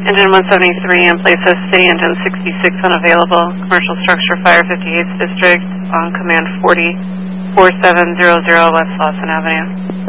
Engine 173 in place of City Engine 66 unavailable. Commercial structure Fire 58th District on command 404700 West Lawson Avenue.